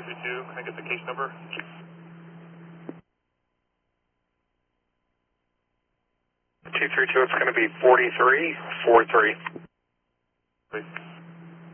232, can I get the case number? 232, it's going to be 4343. Please.